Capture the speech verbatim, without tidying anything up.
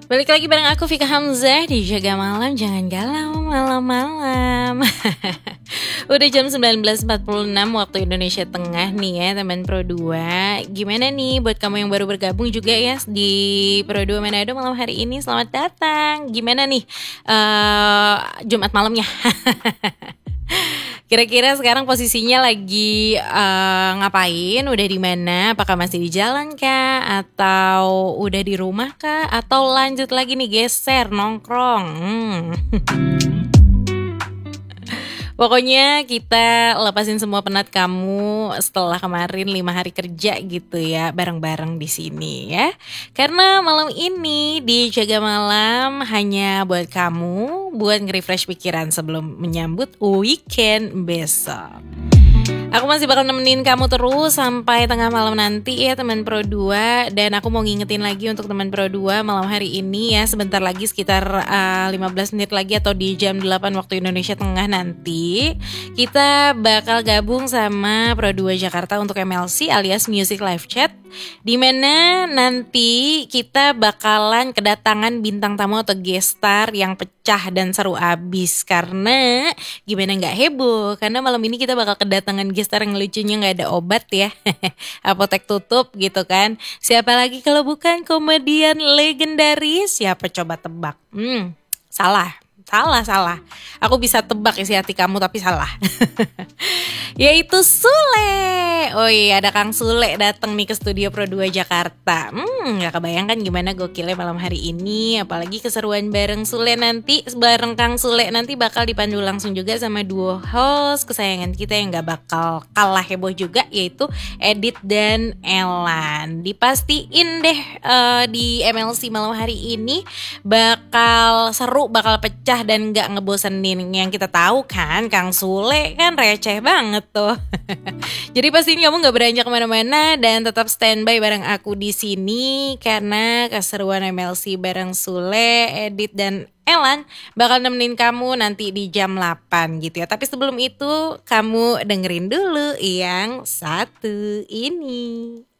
Balik lagi bareng aku Vika Hamzah di Jaga Malam. Jangan galau malam-malam. Udah jam sembilan belas empat puluh enam waktu Indonesia Tengah nih ya teman Pro dua. Gimana nih buat kamu yang baru bergabung juga ya di Pro dua Manado malam hari ini, selamat datang. Gimana nih uh, Jumat malamnya? Kira-kira sekarang posisinya lagi uh, ngapain? Udah di mana? Apakah masih di jalan kah? Atau udah di rumah kah? Atau lanjut lagi nih geser nongkrong? Hmm. Pokoknya kita lepasin semua penat kamu setelah kemarin lima hari kerja gitu ya, bareng-bareng di sini ya. Karena malam ini di Jaga Malam hanya buat kamu, buat nge-refresh pikiran sebelum menyambut weekend besok. Aku masih bakal nemenin kamu terus sampai tengah malam nanti ya teman Pro dua. Dan aku mau ngingetin lagi untuk teman Pro dua malam hari ini ya, sebentar lagi sekitar uh, lima belas menit lagi atau di jam delapan waktu Indonesia Tengah nanti kita bakal gabung sama Pro dua Jakarta untuk M L C alias Music Live Chat, dimana nanti kita bakalan kedatangan bintang tamu atau guest star yang pecah dan seru abis. Karena gimana gak heboh, karena malam ini kita bakal kedatangan guest star yang lucunya gak ada obat ya. Apotek tutup gitu kan. Siapa lagi kalau bukan komedian legendaris? Siapa coba tebak? Hmm, salah. Salah, salah. Aku bisa tebak isi hati kamu tapi salah. Yaitu Sule. Oh iya, ada Kang Sule datang nih ke studio Pro dua Jakarta. Hmm, gak kebayangkan gimana gokilnya malam hari ini. Apalagi keseruan bareng Sule nanti. Bareng Kang Sule nanti bakal dipandu langsung juga sama duo host kesayangan kita yang gak bakal kalah heboh juga, yaitu Edit dan Elan. Dipastiin deh uh, di M L C malam hari ini bakal seru, bakal pecah dan gak ngebosenin. Yang kita tahu kan Kang Sule kan receh banget tuh. Jadi pastiin kamu gak beranjak kemana-mana dan tetap standby bareng aku di sini karena keseruan M L C bareng Sule, Edit dan Elan bakal nemenin kamu nanti di jam delapan gitu ya. Tapi sebelum itu kamu dengerin dulu yang satu ini.